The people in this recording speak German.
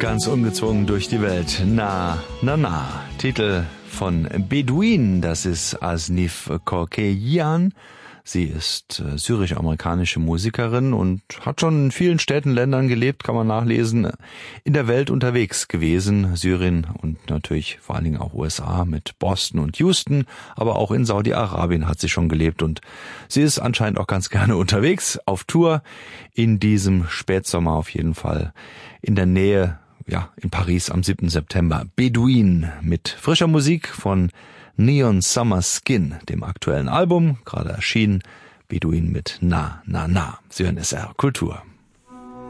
Ganz ungezwungen durch die Welt. Na, na, na. Titel von Beduin, das ist Asnif Korkejian. Sie ist syrisch-amerikanische Musikerin und hat schon in vielen Städten, Ländern gelebt, kann man nachlesen, in der Welt unterwegs gewesen. Syrien und natürlich vor allen Dingen auch USA mit Boston und Houston, aber auch in Saudi-Arabien hat sie schon gelebt und sie ist anscheinend auch ganz gerne unterwegs, auf Tour in diesem Spätsommer auf jeden Fall in der Nähe, ja, in Paris am 7. September. Beduin mit frischer Musik von Neon Summer Skin, dem aktuellen Album, gerade erschienen. Beduin mit Na, Na, Na. Sie hören SR Kultur.